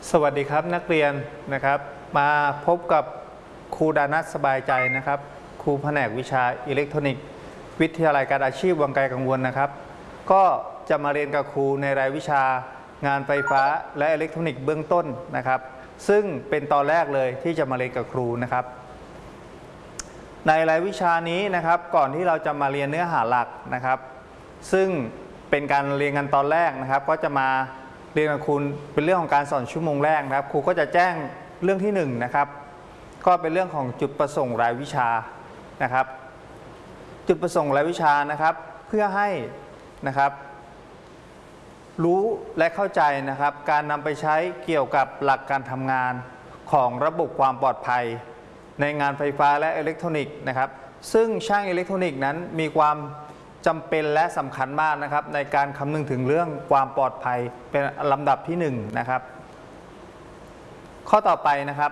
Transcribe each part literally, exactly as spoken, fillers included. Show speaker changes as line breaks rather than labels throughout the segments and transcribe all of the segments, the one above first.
สวัสดีครับนักเรียนนะครับมาพบกับครูดานัทสบายใจนะครับครูแผนกวิชาอิเล็กทรอนิกส์วิทยาลัยการอาชีพวังไกลกังวลนะครับก็จะมาเรียนกับครูในรายวิชางานไฟฟ้าและอิเล็กทรอนิกส์เบื้องต้นนะครับซึ่งเป็นตอนแรกเลยที่จะมาเรียนกับครูนะครับในรายวิชานี้นะครับก่อนที่เราจะมาเรียนเนื้อหาหลักนะครับซึ่งเป็นการเรียนกันตอนแรกนะครับก็จะมาเรียนกับครูเป็นเรื่องของการสอนชั่วโมงแรกนะครับครูก็จะแจ้งเรื่องที่หนึ่งนะครับก็เป็นเรื่องของจุดประสงค์รายวิชานะครับจุดประสงค์รายวิชานะครับเพื่อให้นะครับรู้และเข้าใจนะครับการนำไปใช้เกี่ยวกับหลักการทำงานของระบบความปลอดภัยในงานไฟฟ้าและอิเล็กทรอนิกส์นะครับซึ่งช่างอิเล็กทรอนิกส์นั้นมีความจำเป็นและสำคัญมากนะครับในการคำนึงถึงเรื่องความปลอดภัยเป็นลำดับที่หนึ่งนะครับข้อต่อไปนะครับ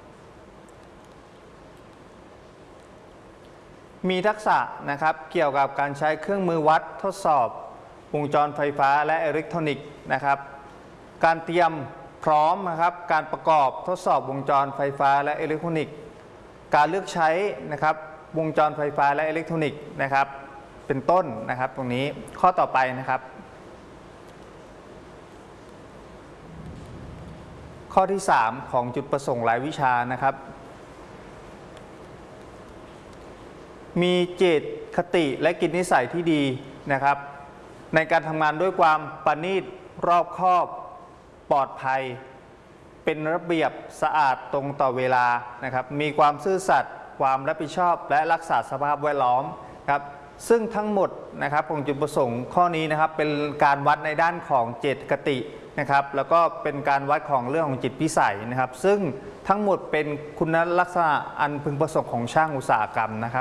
มีทักษะนะครับเกี่ยวกับการใช้เครื่องมือวัดทดสอบวงจรไฟฟ้าและอิเล็กทรอนิกส์นะครับการเตรียมพร้อมนะครับการประกอบทดสอบวงจรไฟฟ้าและอิเล็กทรอนิกส์การเลือกใช้นะครับวงจรไฟฟ้าและอิเล็กทรอนิกส์นะครับเป็นต้นนะครับตรงนี้ข้อต่อไปนะครับข้อที่สามของจุดประสงค์รายวิชานะครับมีเจตคติและกิจนิสัยที่ดีนะครับในการทำงานด้วยความประณีตรอบคอบปลอดภัยเป็นระเบียบสะอาดตรงต่อเวลานะครับมีความซื่อสัตย์ความรับผิดชอบและรักษาสภาพแวดล้อมครับซึ่งทั้งหมดนะครับของจุดประสงค์ข้อนี้นะครับเป็นการวัดในด้านของเจตคตินะครับแล้วก็เป็นการวัดของเรื่องของจิตพิสัยนะครับซึ่งทั้งหมดเป็นคุณลักษณะอันพึงประสงค์ของช่างอุตสาหกรรมนะครับ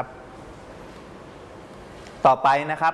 ต่อไปนะครับ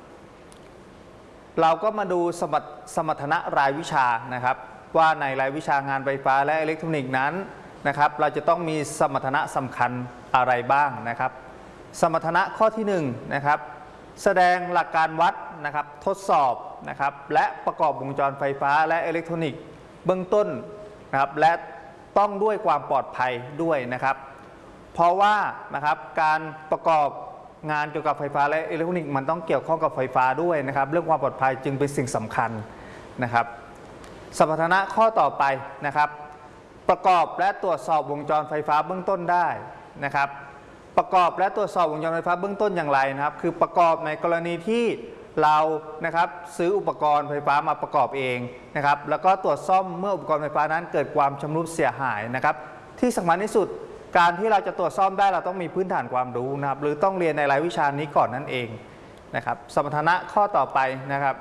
เราก็มาดูสมรรถสมรรถนะรายวิชานะครับว่าในรายวิชางานไฟฟ้าและอิเล็กทรอนิกส์นั้นนะครับเราจะต้องมีสมรรถนะสำคัญอะไรบ้างนะครับสมรรถนะข้อที่หนึ่งนะครับแสดงหลักการวัดนะครับทดสอบนะครับและประกอบวงจรไฟฟ้าและอิเล็กทรอนิกส์เบื้องต้นนะครับและต้องด้วยความปลอดภัยด้วยนะครับเพราะว่านะครับการประกอบงานเกี่ยวกับไฟฟ้าและอิเล็กทรอนิกส์มันต้องเกี่ยวข้องกับไฟฟ้าด้วยนะครับเรื่องความปลอดภัยจึงเป็นสิ่งสำคัญนะครับสมรรถนะข้อต่อไปนะครับประกอบและตรวจสอบวงจรไฟฟ้าเบื้องต้นได้นะครับประกอบและตรวจสอบวงจรไฟฟ้าเบื้องต้นอย่างไรนะครับคือประกอบในกรณีที่เรานะครับซื้ออุปกรณ์ไฟฟ้ามาประกอบเองนะครับแล้วก็ตรวจซ่อมเมื่ออุปกรณ์ไฟฟ้านั้นเกิดความชำรุดเสียหายนะครับที่สำคัญที่สุดการที่เราจะตรวจซ่อมได้เราต้องมีพื้นฐานความรู้นะครับหรือต้องเรียนในรายวิชานี้ก่อนนั่นเองนะครับสมรรถนะข้อต่อไปนะครับ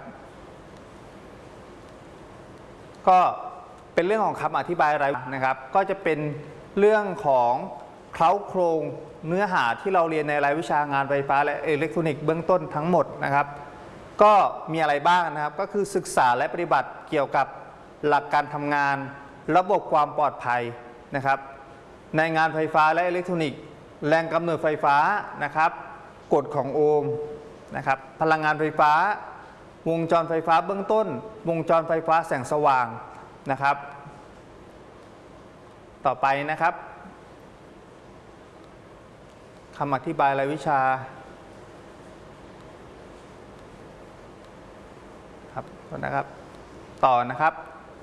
ก็เป็นเรื่องของคำอธิบายรายนะครับก็จะเป็นเรื่องของเคล้าโครงเนื้อหาที่เราเรียนในรายวิชางานไฟฟ้าและอิเล็กทรอนิกส์เบื้องต้นทั้งหมดนะครับก็มีอะไรบ้างนะครับก็คือศึกษาและปฏิบัติเกี่ยวกับหลักการทำงานระบบความปลอดภัยนะครับในงานไฟฟ้าและอิเล็กทรอนิกส์แรงกำเนิดไฟฟ้านะครับกฎของโอห์มนะครับพลังงานไฟฟ้าวงจรไฟฟ้าเบื้องต้นวงจรไฟฟ้าแสงสว่างนะครับต่อไปนะครับคำอธิบายรายวิชาครับนะครับต่อนะครับ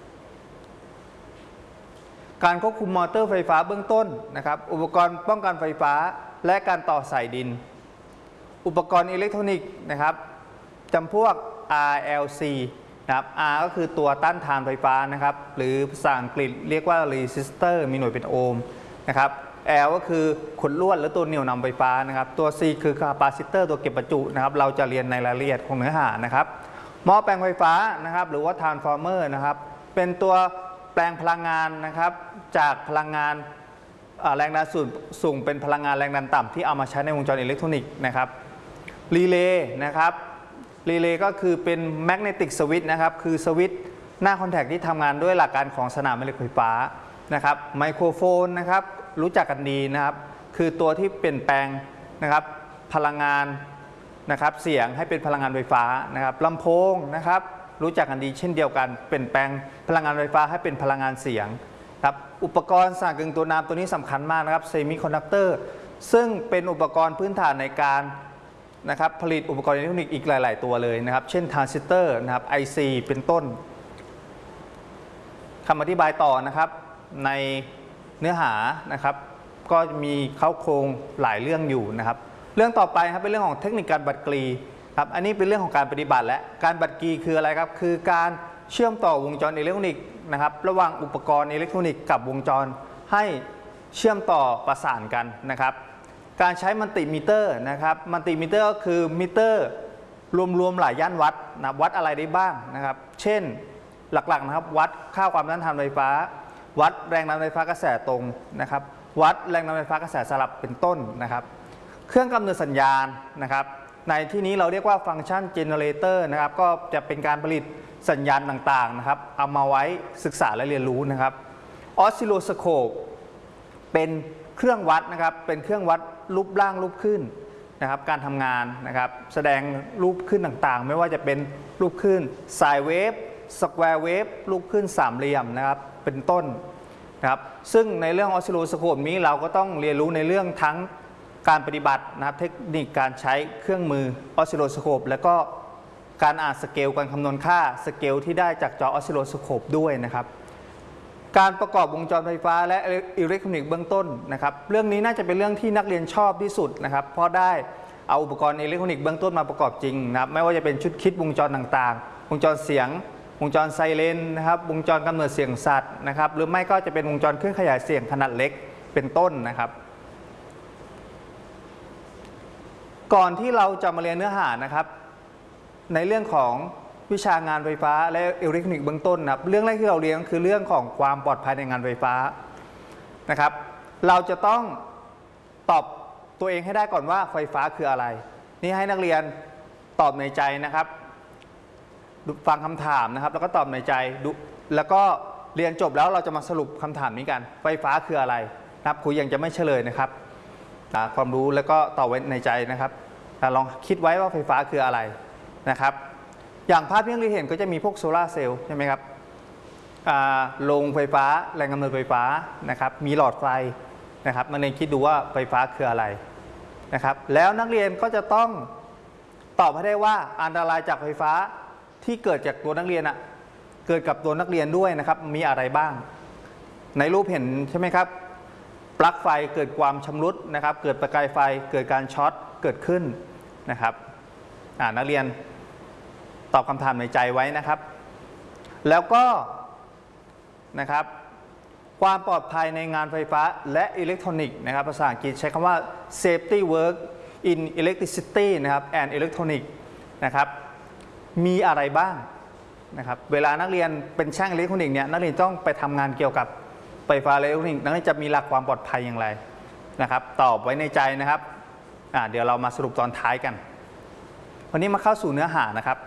การควบคุมมอเตอร์ไฟฟ้าเบื้องต้นนะครับอุปกรณ์ป้องกันไฟฟ้าและการต่อสายดินอุปกรณ์อิเล็กทรอนิกส์นะครับจำพวก อาร์ แอล ซี นะครับ R ก็คือตัวต้านทานไฟฟ้านะครับหรือภาษาอังกฤษเรียกว่า resistor มีหน่วยเป็นโอห์มนะครับ L ก็คือขดลวดหรือตัวเหนี่ยวนำไฟฟ้านะครับตัว C คือคาปาซิเตอร์ตัวเก็บประจุนะครับเราจะเรียนในรายละเอียดของเนื้อหานะครับหม้อแปลงไฟฟ้านะครับหรือว่า transformer นะครับเป็นตัวแปลงพลังงานนะครับจากพลังงานแรงดันสูงเป็นพลังงานแรงดันต่ำที่เอามาใช้ในวงจรอิเล็กทรอนิกส์นะครับรีเลย์นะครับรีเลย์ก็คือเป็นแมกเนติกสวิตช์นะครับคือสวิตช์หน้าคอนแทคที่ทำงานด้วยหลักการของสนามแม่เหล็กไฟฟ้านะครับไมโครโฟนนะครับรู้จักกันดีนะครับคือตัวที่เปลี่ยนแปลงนะครับพลังงานนะครับเสียงให้เป็นพลังงานไฟฟ้านะครับลำโพงนะครับรู้จักกันดีเช่นเดียวกันเปลี่ยนแปลงพลังงานไฟฟ้าให้เป็นพลังงานเสียงครับอุปกรณ์สารกึ่งตัวน้ำตัวนี้สำคัญมากนะครับเซมิคอนดักเตอร์ซึ่งเป็นอุปกรณ์พื้นฐานในการนะครับผลิตอุปกรณ์อิเล็กทรอนิกส์อีกหลายๆตัวเลยนะครับเช่นทรานซิสเตอร์นะครับ ไอ ซี เป็นต้นคำอธิบายต่อนะครับในเนื้อหานะครับก็มีเข้าโครงหลายเรื่องอยู่นะครับเรื่องต่อไปครับเป็นเรื่องของเทคนิคการบัดกรีครับอันนี้เป็นเรื่องของการปฏิบัติและการบัดกรีคืออะไรครับคือการเชื่อมต่อวงจรอิเล็กทรอนิกส์นะครับระหว่างอุปกรณ์อิเล็กทรอนิกส์กับวงจรให้เชื่อมต่อประสานกันนะครับการใช้มัลติมิเตอร์นะครับมัลติมิเตอร์ก็คือมิเตอร์รวมๆหลายย่านวัดนะวัดอะไรได้บ้างนะครับเช่นหลักๆนะครับวัดค่าความต้านทานไฟฟ้าวัดแรงดันไฟฟ้ากระแสตรงนะครับวัดแรงดันไฟฟ้ากระแสสลับเป็นต้นนะครับเครื่องกำเนิดสัญญาณนะครับในที่นี้เราเรียกว่าฟังก์ชันเจเนเรเตอร์นะครับก็จะเป็นการผลิตสัญญาณต่างๆนะครับเอามาไว้ศึกษาและเรียนรู้นะครับออสซิลโลสโคปเป็นเครื่องวัดนะครับเป็นเครื่องวัดรูปร่างรูปขึ้นนะครับการทำงานนะครับแสดงรูปขึ้นต่างๆไม่ว่าจะเป็นรูปขึ้นไซน์เวฟสแควร์เวฟรูปขึ้นสามเหลี่ยมนะครับเป็นต้นนะครับซึ่งในเรื่องออสซิลโลสโคปนี้เราก็ต้องเรียนรู้ในเรื่องทั้งการปฏิบัตินะครับเทคนิคการใช้เครื่องมือออสซิลโลสโคปและก็การอ่านสเกลการคำนวณค่าสเกลที่ได้จากจอออสซิลโลสโคปด้วยนะครับการประกอบวงจรไฟฟ้าและอิเล็กทรอนิกส์เบื้องต้นนะครับเรื่องนี้น่าจะเป็นเรื่องที่นักเรียนชอบที่สุดนะครับเพราะได้เอาอุปกรณ์อิเล็กทรอนิกส์เบื้องต้นมาประกอบจริงนะครับไม่ว่าจะเป็นชุดคิดวงจรต่างๆวงจรเสียงวงจรไซเรนนะครับวงจรกำเนิดเสียงสัตว์นะครับหรือไม่ก็จะเป็นวงจรเครื่องขยายเสียงขนาดเล็กเป็นต้นนะครับก่อนที่เราจะมาเรียนเนื้อหานะครับในเรื่องของวิชางานไฟฟ้าและอิเล็กทรอนิกส์เบื้องต้นนะครับเรื่องแรกที่เราเรียนก็คือเรื่องของความปลอดภัยในงานไฟฟ้านะครับเราจะต้องตอบตัวเองให้ได้ก่อนว่าไฟฟ้าคืออะไรนี่ให้นักเรียนตอบในใจนะครับฟังคำถามนะครับแล้วก็ตอบในใจดูแล้วก็เรียนจบแล้วเราจะมาสรุปคำถามนี้กันไฟฟ้าคืออะไรนะครับครูยังจะไม่เฉลยนะครับความรู้แล้วก็ตอบไว้ในใจนะครับลองคิดไว้ว่าไฟฟ้าคืออะไรนะครับอย่างภาพที่นักเรียนเห็นก็จะมีพวกโซลาร์เซลล์ใช่ไหมครับโรงไฟฟ้าแรงกำเนิดไฟฟ้านะครับมีหลอดไฟนะครับนักเรียนคิดดูว่าไฟฟ้าคืออะไรนะครับแล้วนักเรียนก็จะต้องตอบให้ได้ว่าอันตรายจากไฟฟ้าที่เกิดจากตัวนักเรียนอ่ะเกิดกับตัวนักเรียนด้วยนะครับมีอะไรบ้างในรูปเห็นใช่ไหมครับปลั๊กไฟเกิดความชำรุดนะครับเกิดประกายไฟเกิดการช็อตเกิดขึ้นนะครับนักเรียนตอบคำถามในใจไว้นะครับแล้วก็นะครับความปลอดภัยในงานไฟฟ้าและอิเล็กทรอนิกส์นะครับภาษาอังกฤษใช้คำว่า safety work in electricity นะครับ and electronics นะครับมีอะไรบ้างนะครับเวลานักเรียนเป็นช่างอิเล็กทรอนิกส์เนี่ยนักเรียนต้องไปทำงานเกี่ยวกับไฟฟ้าและอิเล็กทรอนิกส์นักเรียนจะมีหลักความปลอดภัยอย่างไรนะครับตอบไว้ในใจนะครับเดี๋ยวเรามาสรุปตอนท้ายกันวันนี้มาเข้าสู่เนื้อหานะครับ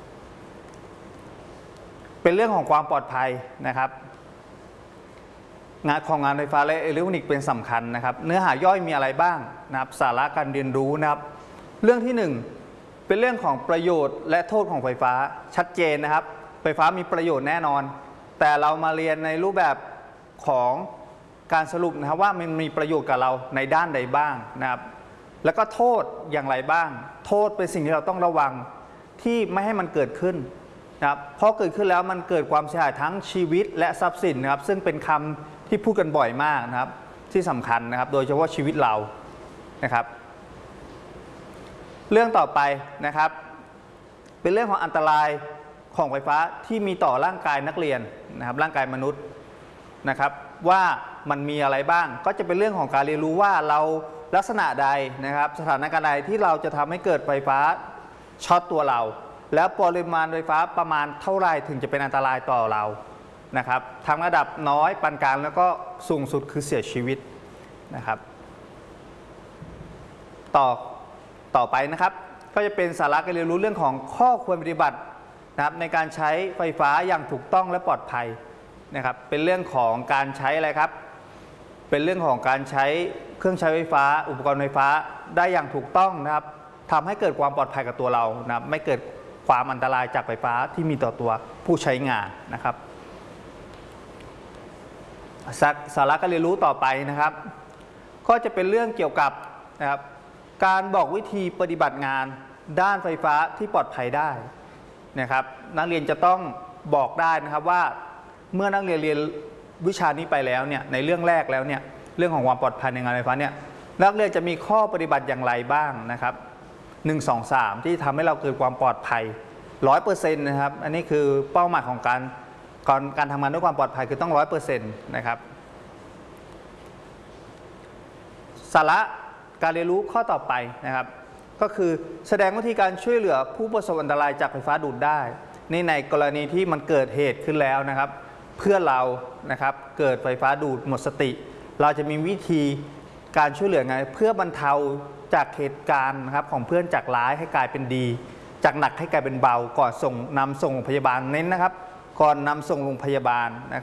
เป็นเรื่องของความปลอดภัยนะครับงานของงานไฟฟ้าและอิเล็กทรอนิกส์เป็นสำคัญนะครับเนื้อหาย่อยมีอะไรบ้างนะครับสาระการเรียนรู้นะครับเรื่องที่หนึ่งเป็นเรื่องของประโยชน์และโทษของไฟฟ้าชัดเจนนะครับไฟฟ้ามีประโยชน์แน่นอนแต่เรามาเรียนในรูปแบบของการสรุปนะครับว่ามันมีประโยชน์กับเราในด้านใดบ้างนะครับแล้วก็โทษอย่างไรบ้างโทษเป็นสิ่งที่เราต้องระวังที่ไม่ให้มันเกิดขึ้นนะครับเพราะเกิดขึ้นแล้วมันเกิดความเสียหายทั้งชีวิตและทรัพย์สินนะครับซึ่งเป็นคำที่พูดกันบ่อยมากนะครับที่สำคัญนะครับโดยเฉพาะชีวิตเรานะครับเรื่องต่อไปนะครับเป็นเรื่องของอันตรายของไฟฟ้าที่มีต่อร่างกายนักเรียนนะครับร่างกายมนุษย์นะครับว่ามันมีอะไรบ้างก็จะเป็นเรื่องของการเรียนรู้ว่าเราลักษณะใดนะครับสถานการณ์ใดที่เราจะทำให้เกิดไฟฟ้าช็อตตัวเราแล้วปริมาณไฟฟ้าประมาณเท่าไรถึงจะเป็นอันตรายต่อเรานะครับทั้งระดับน้อยปานกลางแล้วก็สูงสุดคือเสียชีวิตนะครับต่อต่อไปนะครับก็จะเป็นสาระการเรียนรู้เรื่องของข้อควรปฏิบัตินะครับในการใช้ไฟฟ้าอย่างถูกต้องและปลอดภัยนะครับเป็นเรื่องของการใช้อะไรครับเป็นเรื่องของการใช้เครื่องใช้ไฟฟ้าอุปกรณ์ไฟฟ้าได้อย่างถูกต้องนะครับทำให้เกิดความปลอดภัยกับตัวเรานะครับไม่เกิดคความอันตรายจากไฟฟ้าที่มีต่อตัวผู้ใช้งานนะครับสาระการเรียนรู้ต่อไปนะครับก็จะเป็นเรื่องเกี่ยวกับนะครับการบอกวิธีปฏิบัติงานด้านไฟฟ้าที่ปลอดภัยได้นะครับนักเรียนจะต้องบอกได้นะครับว่าเมื่อนักเรียนเรียนวิชานี้ไปแล้วเนี่ยในเรื่องแรกแล้วเนี่ยเรื่องของความปลอดภัยในงานไฟฟ้าเนี่ยนักเรียนจะมีข้อปฏิบัติอย่างไรบ้างนะครับหนึ่ง สอง สามที่ทำให้เราเกิดความปลอดภัย ร้อยเปอร์เซ็นต์ นะครับอันนี้คือเป้าหมายของการการการทำงานด้วยความปลอดภัยคือต้อง ร้อยเปอร์เซ็นต์ นะครับสาระการเรียนรู้ข้อต่อไปนะครับก็คือแสดงวิธีการช่วยเหลือผู้ประสบอันตรายจากไฟฟ้าดูดได้นี่ในกรณีที่มันเกิดเหตุขึ้นแล้วนะครับเพื่อนเรานะครับเกิดไฟฟ้าดูดหมดสติเราจะมีวิธีการช่วยเหลือไงเพื่อบรรเทาจากเหตุการณ์นะครับของเพื่อนจากร้ายให้กลายเป็นดีจากหนักให้กลายเป็นเบาก่อนส่งนำส่งโรงพยาบาลเน้นนะครับก่อนนำส่งโรงพยาบาลนะ